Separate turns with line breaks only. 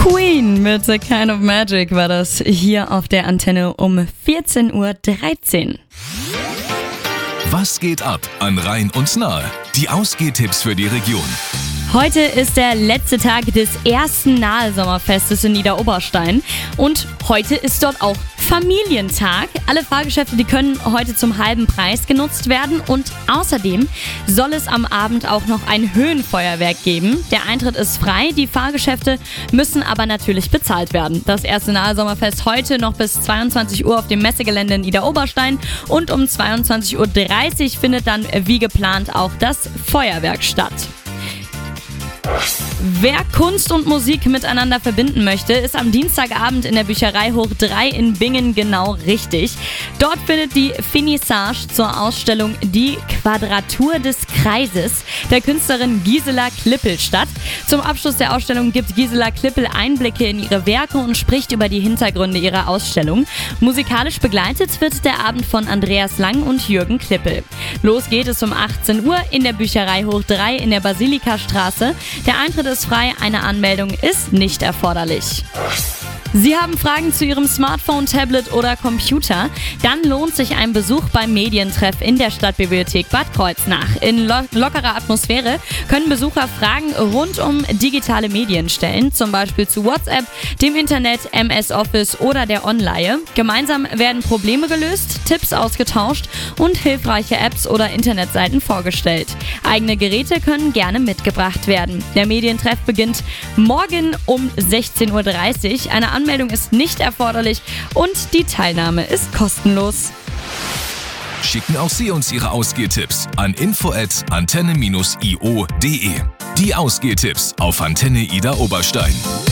Queen mit The Kind of Magic war das hier auf der Antenne um 14.13 Uhr.
Was geht ab an Rhein und Nahe? Die Ausgehtipps für die Region.
Heute ist der letzte Tag des ersten Nahe-Sommerfestes in Niederoberstein und heute ist dort auch Familientag. Alle Fahrgeschäfte, die können heute zum halben Preis genutzt werden und außerdem soll es am Abend auch noch ein Höhenfeuerwerk geben. Der Eintritt ist frei, die Fahrgeschäfte müssen aber natürlich bezahlt werden. Das erste Nahe-Sommerfest heute noch bis 22 Uhr auf dem Messegelände in Niederoberstein und um 22.30 Uhr findet dann wie geplant auch das Feuerwerk statt. Wer Kunst und Musik miteinander verbinden möchte, ist am Dienstagabend in der Bücherei Hoch 3 in Bingen genau richtig. Dort findet die Finissage zur Ausstellung Die Quadratur des Kreises der Künstlerin Gisela Klippel statt. Zum Abschluss der Ausstellung gibt Gisela Klippel Einblicke in ihre Werke und spricht über die Hintergründe ihrer Ausstellung. Musikalisch begleitet wird der Abend von Andreas Lang und Jürgen Klippel. Los geht es um 18 Uhr in der Bücherei Hoch 3 in der Basilikastraße. Der Eintritt ist frei, eine Anmeldung ist nicht erforderlich. Sie haben Fragen zu Ihrem Smartphone, Tablet oder Computer? Dann lohnt sich ein Besuch beim Medientreff in der Stadtbibliothek Bad Kreuznach. In lockerer Atmosphäre können Besucher Fragen rund um digitale Medien stellen, zum Beispiel zu WhatsApp, dem Internet, MS Office oder der Online. Gemeinsam werden Probleme gelöst, Tipps ausgetauscht und hilfreiche Apps oder Internetseiten vorgestellt. Eigene Geräte können gerne mitgebracht werden. Der Medientreff beginnt morgen um 16.30 Uhr. Eine Anmeldung ist nicht erforderlich und die Teilnahme ist kostenlos.
Schicken auch Sie uns Ihre Ausgehtipps an info@antenne-io.de. Die Ausgehtipps auf Antenne Ida Oberstein.